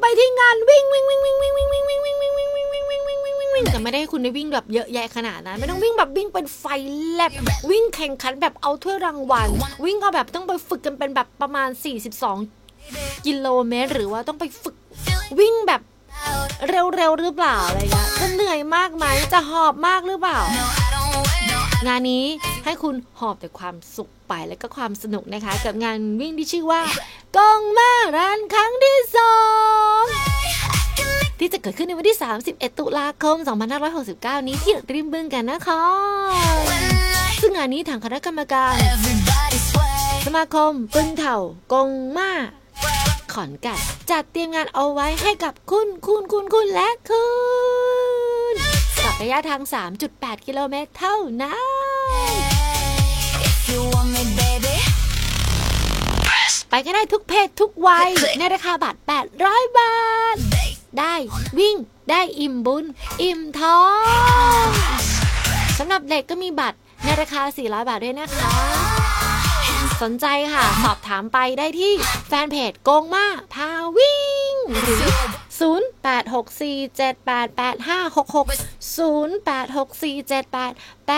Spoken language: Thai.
ที่งานวิ่งแต่ไม่ได้คุณได้วิ่งแบบเยอะแยะขนาดนั้นไม่ต้องวิ่งแบบวิ่งเป็นไฟแลบวิ่งแข่งขันแบบเอาถ้วยรางวัลวิ่งเอาแบบต้องไปฝึกกันเป็นแบบประมาณ42กิโลเมตรหรือว่าต้องไปฝึกวิ่งแบบเร็วๆหรือเปล่าอะไรเงี้ยจะเหนื่อยมากไหมจะหอบมากหรือเปล่างานนี้ให้คุณหอบแต่ความสุขไปและก็ความสนุกนะคะกับงานวิ่งที่ชื่อว่ากงมารันครั้งที่2ที่จะเกิดขึ้นในวันที่31ตุลาคม2569นี้ที่ริมบึงกันนะคะซึ่งงานนี้ทางคณะกรรมการสมาคมปึงเถากงมาขอนแก่นจัดเตรียมงานเอาไว้ให้กับคุณและคุณกับระยะทาง 3.8 กิโลเมตรเท่านั้นไปกันได้ทุกเพศทุกวัยในราคาบัตร800 บาทได้วิ่งได้อิ่มบุญอิ่มท้องสำหรับเด็กก็มีบัตรในราคา400 บาทด้วยนะคะสนใจค่ะสอบถามไปได้ที่แฟนเพจกงมาพาวิ่งหรือ0864788566 0864788566